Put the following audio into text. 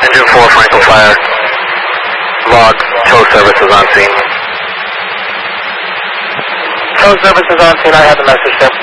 Engine 4, Franklin Fire. Log, tow services on scene. Tow services on scene, I have the message there.